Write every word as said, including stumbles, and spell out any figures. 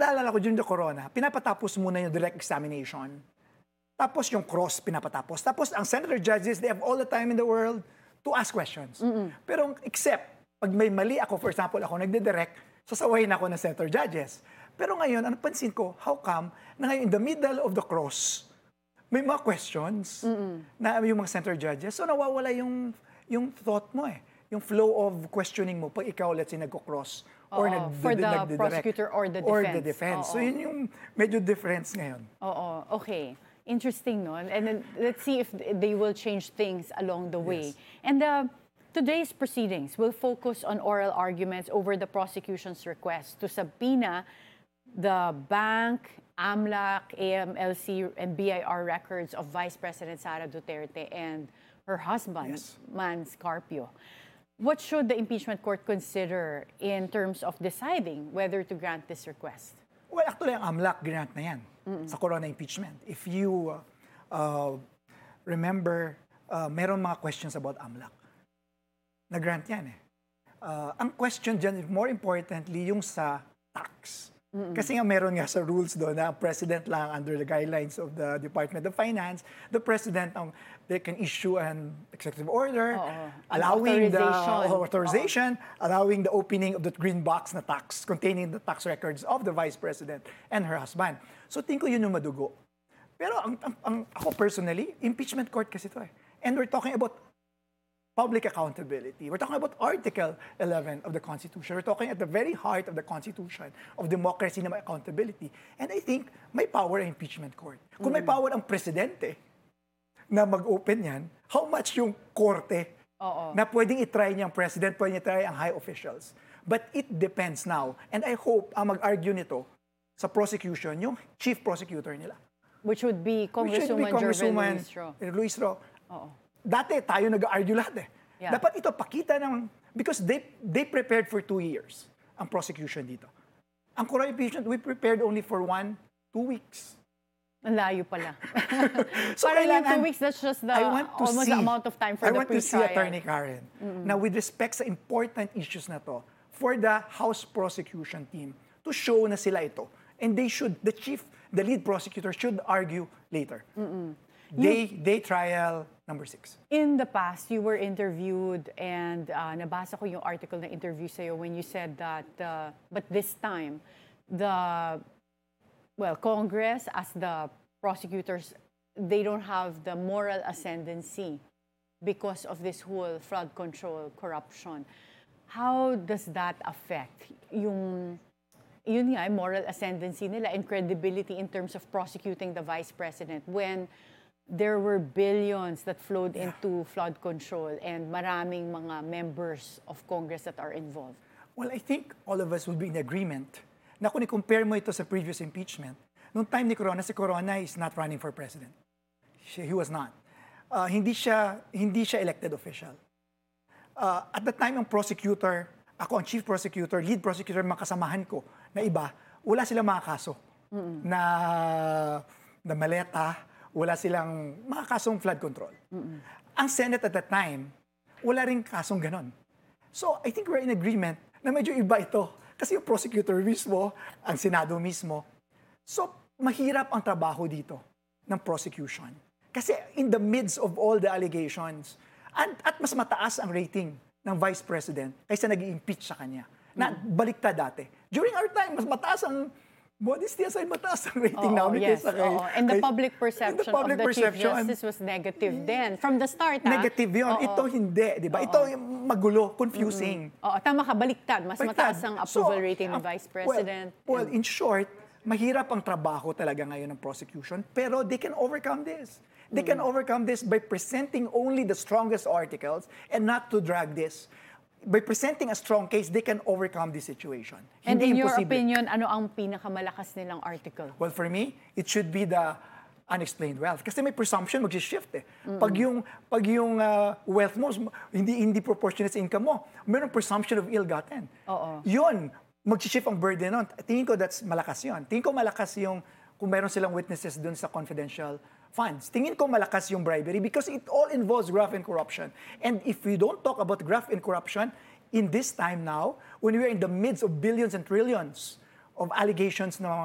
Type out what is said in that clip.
naalala ko during the corona, pinapatapos muna yung direct examination. Tapos yung cross pinapatapos. Tapos ang senator judges, they have all the time in the world to ask questions. Mm-mm. Pero except, pag may mali ako, for example, ako nagde-direct, sasawayin ako ng senator judges. Pero ngayon, ano pansin ko, how come na ngayon in the middle of the cross, may mga questions Mm-mm. na yung mga senator judges. So nawawala yung, yung thought mo eh. Yung flow of questioning mo pag ikaw, let's say, nagko-cross. Or nag, for the nagdidirect, prosecutor or the defense. Or the defense. So yun yung medyo difference ngayon. Oo, okay. Interesting, no? And then let's see if they will change things along the way. Yes. And uh, today's proceedings will focus on oral arguments over the prosecution's request to subpoena the bank, AMLAC, A M L C, and B I R records of Vice President Sara Duterte and her husband, yes. Man Scarpio. What should the impeachment court consider in terms of deciding whether to grant this request? Well, actually, ang AMLAC grant na yan Mm-mm. sa corona impeachment. If you uh, uh, remember, uh, meron mga questions about AMLAC. Na-grant yan eh. Uh, ang question dyan, more importantly, yung sa tax. Mm-mm. Kasi nga meron nga sa rules doon na president lang under the guidelines of the Department of Finance, the president, um, they can issue an executive order Oo. allowing the authorization, Oo. allowing the opening of the green box na tax containing the tax records of the vice president and her husband. So tingin ko yun yung madugo. Pero ang, ang, ang, ako personally, impeachment court kasi ito eh. And we're talking about public accountability. We're talking about Article eleven of the Constitution. We're talking at the very heart of the Constitution of democracy na may accountability. And I think may power ang impeachment court. Kung may power ang presidente na mag-open yan, how much yung korte Oo. na pwedeng itry niyang president, pwedeng itry ang high officials. But it depends now. And I hope ang mag-argue nito sa prosecution, yung chief prosecutor nila. Which would be Congresswoman, be Congresswoman Jervin Luis Ro. Luis Ro. Oo. Dati tayo nag-argue lahat eh. Yeah. Dapat ito pakita ng, because they they prepared for two years ang prosecution dito. Ang corona impeachment, we prepared only for one, two weeks. Ang layo pala. So Parang kailangan, yung two weeks, that's just the almost see, the amount of time for I the want pre-trial. to see Attorney Karen. Mm-hmm. Now with respect sa important issues na to, for the House prosecution team to show na sila ito. And they should, the chief, the lead prosecutor should argue later. Mm-mm. Day, you, day trial number six. In the past, you were interviewed and uh, nabasa ko yung article na interview sa'yo when you said that, uh, but this time, the, well, Congress as the prosecutors, they don't have the moral ascendancy because of this whole flood control corruption. How does that affect yung, yun nga, moral ascendancy nila and credibility in terms of prosecuting the vice president when there were billions that flowed yeah. into flood control and maraming mga members of Congress that are involved? Well, I think all of us will be in agreement na kung i-compare mo ito sa previous impeachment, nung time ni Corona, si Corona is not running for president. He, he was not. Uh, hindi siya hindi siya elected official. Uh, at the time, ang prosecutor, ako ang chief prosecutor, lead prosecutor, mga kasamahan ko na iba, wala silang mga kaso mm-hmm. na, na maleta, wala silang mga kasong flood control. Mm-hmm. Ang Senate at that time, wala rin kasong ganon. So, I think we're in agreement na medyo iba ito. Kasi yung prosecutor mismo, ang Senado mismo. So, mahirap ang trabaho dito ng prosecution. Kasi in the midst of all the allegations, at, at mas mataas ang rating ng Vice President kaysa nag-i-impeach sa kanya. Na mm-hmm. baliktad dati. During our time, mas mataas ang modesty aside, mataas ang rating oh, namin yes, kaysa kay... Oh, and the public perception the public of the perception, Chief Justice was negative then. From the start, ha? Negative yun. Oh, ito hindi, di ba? Ito yung magulo, confusing. Mm-hmm. Oo, tama ka, baliktad. Mas baliktad. Mataas ang approval so, rating ng Vice President. Well, well, in short, mahirap ang trabaho talaga ngayon ng prosecution, pero they can overcome this. They mm-hmm. can overcome this by presenting only the strongest articles and not to drag this. By presenting a strong case, they can overcome this situation. And Hindi in your imposible. opinion, ano ang pinakamalakas nilang article? Well, for me, it should be the unexplained wealth. Kasi may presumption, mag-shift eh. Mm-hmm. Pag yung, pag yung uh, wealth mo, hindi, hindi proportionate sa income mo, mayroong presumption of ill-gotten. Oo. Yun, mag-shift ang burden nun. Tingin ko that's malakas yun. Tingin ko malakas yung kung meron silang witnesses dun sa confidential funds. Tingin ko malakas yung bribery because it all involves graft and corruption. And if we don't talk about graft and corruption, in this time now, when we are in the midst of billions and trillions of allegations ng mga